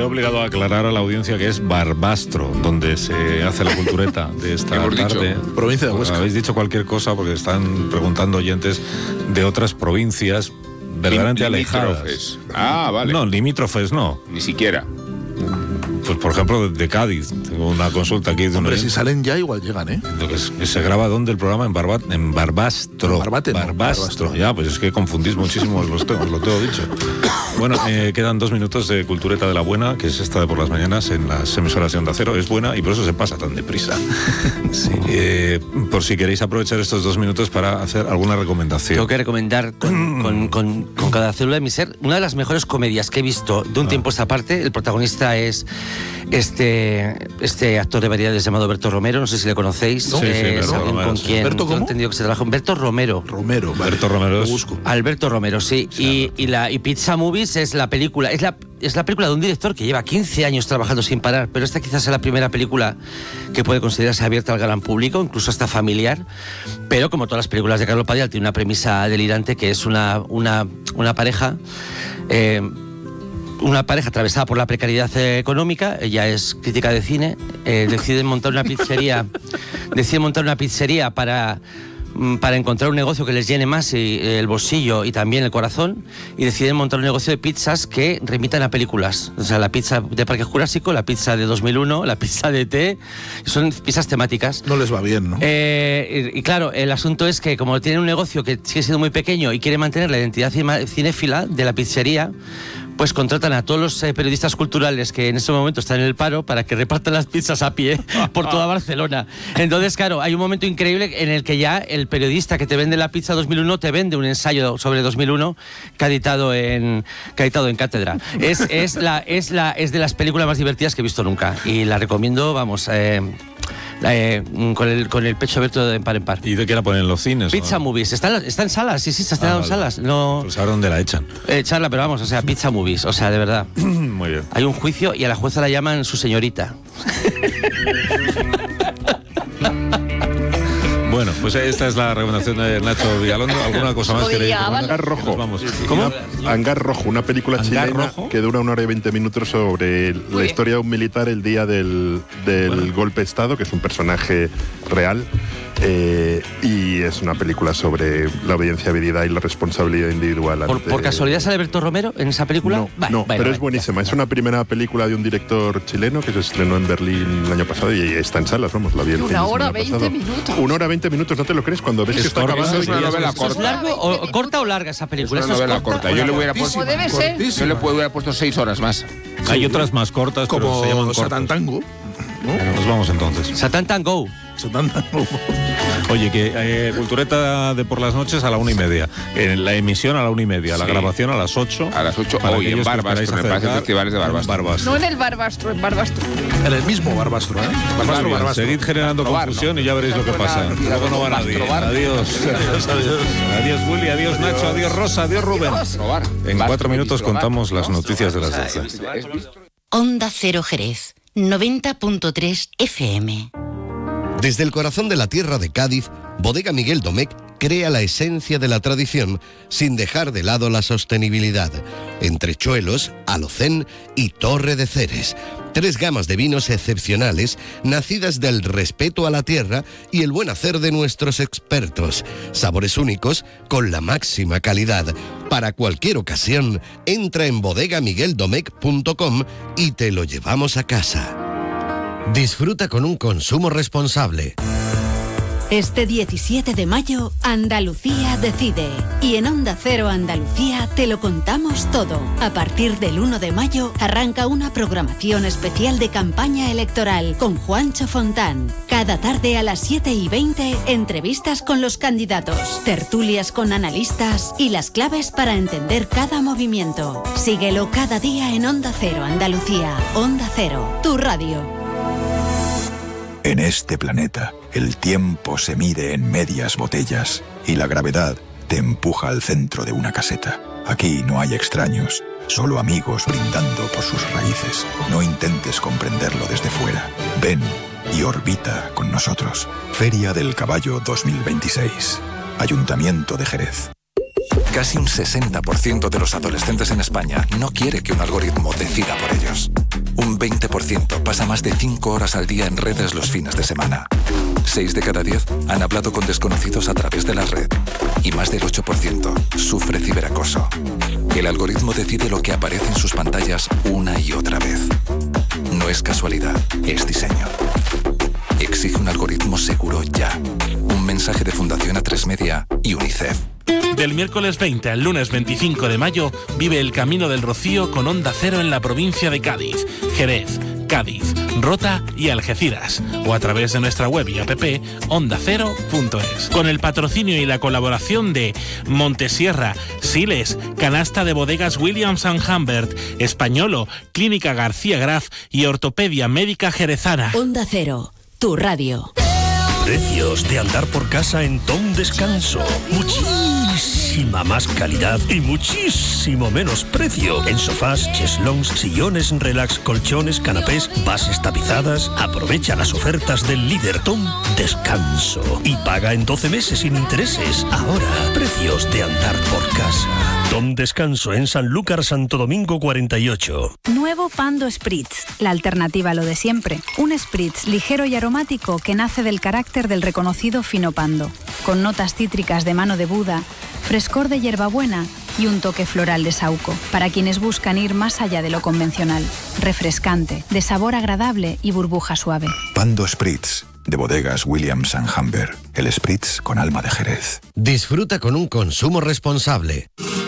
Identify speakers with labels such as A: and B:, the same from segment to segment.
A: he obligado a aclarar a la audiencia que es Barbastro, donde se hace la cultureta de esta tarde.
B: Provincia de Huesca.
A: Habéis dicho cualquier cosa porque están preguntando oyentes de otras provincias verdaderamente alejadas.
C: Ah, vale.
A: No, limítrofes no.
C: Ni siquiera.
A: Pues por ejemplo de Cádiz, tengo una consulta aquí de
B: Hombre, si salen ya igual llegan, ¿eh?
A: Que se graba ¿dónde el programa? En Barbastro.
B: Barbastro.
A: Ya, pues es que confundís muchísimo, os lo tengo dicho. Bueno, quedan 2 minutos de Cultureta de la Buena, que es esta de por las mañanas en las emisoras de Onda Cero. Es buena y por eso se pasa tan deprisa. Sí, por si queréis aprovechar estos 2 minutos para hacer alguna recomendación.
D: Tengo que recomendar con cada célula de mi ser una de las mejores comedias que he visto de un tiempo a esta parte. El protagonista es este actor de variedades llamado Berto Romero, no sé si le conocéis.
A: ¿No? Sí, Berto Romero,
D: con quien
B: ¿Berto cómo?
D: he entendido que se trabaja. Berto Romero.
B: Vale.
A: Berto Romero es...
D: Alberto Romero, sí. Y Pizza Movies es la película, es la película de un director que lleva 15 años trabajando sin parar, pero esta quizás es la primera película que puede considerarse abierta al gran público, incluso hasta familiar, pero como todas las películas de Carlo Padial, tiene una premisa delirante que es una pareja... Una pareja atravesada por la precariedad económica, ella es crítica de cine, deciden montar una pizzería para encontrar un negocio que les llene más el bolsillo y también el corazón, y deciden montar un negocio de pizzas que remitan a películas. O sea, la pizza de Parque Jurásico, la pizza de 2001, la pizza de E.T., son pizzas temáticas.
B: No les va bien, ¿no?
D: Y claro, el asunto es que como tienen un negocio que sigue siendo muy pequeño y quiere mantener la identidad cinéfila de la pizzería, pues contratan a todos los periodistas culturales que en ese momento están en el paro para que repartan las pizzas a pie por toda Barcelona. Entonces, claro, hay un momento increíble en el que ya el periodista que te vende la pizza 2001 te vende un ensayo sobre 2001 que ha editado en Cátedra. Es de las películas más divertidas que he visto nunca y la recomiendo, vamos... con el pecho abierto de par en par.
A: ¿Y de qué la ponen en los cines?
D: Pizza Movies. Está en salas, sí, se está estrenando en salas. No...
A: Pues ahora dónde la echan.
D: Echarla, pero vamos, o sea, Pizza Movies, o sea, de verdad.
A: Muy bien.
D: Hay un juicio y a la jueza la llaman su señorita.
A: Bueno, pues esta es la recomendación de Nacho Vigalondo. ¿Alguna cosa más queréis?
E: Hangar Rojo.
A: ¿Cómo?
E: Hangar Rojo, una película
A: ¿Hangar
E: chilena
A: Rojo?
E: que dura 1 hora y 20 minutos sobre la historia de un militar el día del golpe de Estado, que es un personaje real. Y es una película sobre la obediencia debida y la responsabilidad individual.
D: ¿Por casualidad sale Alberto Romero en esa película?
E: No, pero es buenísima. Es una primera película de un director chileno que se estrenó en Berlín el año pasado y está en salas, vamos, la vi el fin de semana
F: 1 hora 20
E: pasado.
F: minutos.
E: 1 hora 20 minutos, ¿no te lo crees? Cuando ves que está acabando.
C: Es una novela
D: ¿Es
C: corta.
D: largo corta o larga esa película?
C: Es una novela corta. Yo le hubiera puesto...
F: Como debe ser.
C: Yo le hubiera puesto 6 horas más.
A: Hay otras más cortas, pero
B: Como
A: se llaman
B: Satan
A: cortas.
B: Tango.
A: Nos vamos entonces.
D: Satan Tango.
B: Satan Tango.
A: Oye, que cultureta de por las noches a la 1:30. La emisión a la 1:30. La
C: Sí.
A: grabación a las 8.
C: A las 8
A: Para
C: hoy en
A: aquellos que os
C: Barbastro,
A: queráis
C: en el Palacio de
A: acercar,
C: Festivales de Barbastro.
F: No en el Barbastro, en Barbastro.
B: En el mismo Barbastro, ¿eh? Barbastro.
A: Seguid generando
C: Probar,
A: confusión y ya veréis lo que pasa. Luego no va nadie. Adiós. Adiós, Willy. Adiós, Nacho. Adiós, Rosa. Adiós, Rubén. En 4 minutos contamos las noticias de las 12.
G: Onda Cero Jerez, 90.3 FM.
H: Desde el corazón de la tierra de Cádiz, Bodega Miguel Domecq crea la esencia de la tradición sin dejar de lado la sostenibilidad. Entrechuelos, Alocén y Torre de Ceres. 3 gamas de vinos excepcionales, nacidas del respeto a la tierra y el buen hacer de nuestros expertos. Sabores únicos con la máxima calidad. Para cualquier ocasión, entra en bodegamigueldomecq.com y te lo llevamos a casa. Disfruta con un consumo responsable.
I: Este 17 de mayo, Andalucía decide. Y en Onda Cero Andalucía te lo contamos todo. A partir del 1 de mayo arranca una programación especial de campaña electoral con Juancho Fontán. Cada tarde a las 7:20, entrevistas con los candidatos, tertulias con analistas y las claves para entender cada movimiento. Síguelo cada día en Onda Cero Andalucía. Onda Cero, tu radio.
J: En este planeta, el tiempo se mide en medias botellas y la gravedad te empuja al centro de una caseta. Aquí no hay extraños, solo amigos brindando por sus raíces. No intentes comprenderlo desde fuera. Ven y orbita con nosotros. Feria del Caballo 2026. Ayuntamiento de Jerez.
F: Casi un 60% de los adolescentes en España no quiere que un algoritmo decida por ellos. Un 20% pasa más de 5 horas al día en redes los fines de semana. 6 de cada 10 han hablado con desconocidos a través de la red. Y más del 8% sufre ciberacoso. El algoritmo decide lo que aparece en sus pantallas una y otra vez. No es casualidad, es diseño. Exige un algoritmo seguro ya. Un mensaje de Fundación A3 Media y UNICEF.
K: Del miércoles 20 al lunes 25 de mayo, vive el Camino del Rocío con Onda Cero en la provincia de Cádiz, Jerez, Cádiz, Rota y Algeciras, o a través de nuestra web y app ondacero.es. Con el patrocinio y la colaboración de Montesierra, Siles, Canasta de Bodegas Williams & Humbert, Españolo, Clínica García Graf y Ortopedia Médica Jerezana.
I: Onda Cero, tu radio.
L: Precios de andar por casa en Tom Descanso. Muchísima más calidad y muchísimo menos precio. En sofás, cheslons, sillones, relax, colchones, canapés, bases tapizadas. Aprovecha las ofertas del líder Tom Descanso y paga en 12 meses sin intereses. Ahora, precios de andar por casa. Tom Descanso en Sanlúcar, Santo Domingo 48.
M: Nuevo Pando Spritz, la alternativa a lo de siempre. Un Spritz ligero y aromático que nace del carácter del reconocido fino pando, con notas cítricas de mano de Buda, frescor de hierbabuena y un toque floral de saúco, para quienes buscan ir más allá de lo convencional. Refrescante, de sabor agradable y burbuja suave.
J: Pando Spritz, de Bodegas Williams & Humbert. El Spritz con alma de Jerez.
H: Disfruta con un consumo responsable.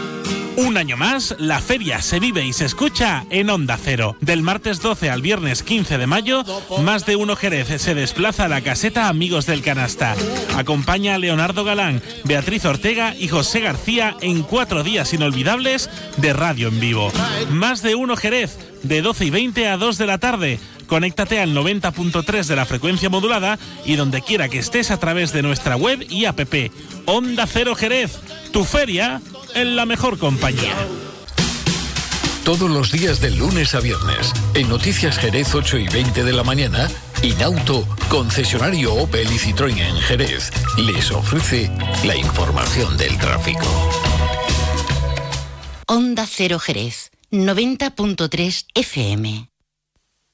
K: Un año más, la feria se vive y se escucha en Onda Cero. Del martes 12 al viernes 15 de mayo, Más de Uno Jerez se desplaza a la caseta Amigos del Canasta. Acompaña a Leonardo Galán, Beatriz Ortega y José García en 4 días inolvidables de radio en vivo. Más de Uno Jerez, de 12:20 a 2 de la tarde. Conéctate al 90.3 de la frecuencia modulada y donde quiera que estés a través de nuestra web y app. Onda Cero Jerez, tu feria en la mejor compañía.
N: Todos los días de lunes a viernes, en Noticias Jerez 8:20 de la mañana, Inauto, concesionario Opel y Citroën en Jerez, les ofrece la información del tráfico.
G: Onda Cero Jerez, 90.3 FM.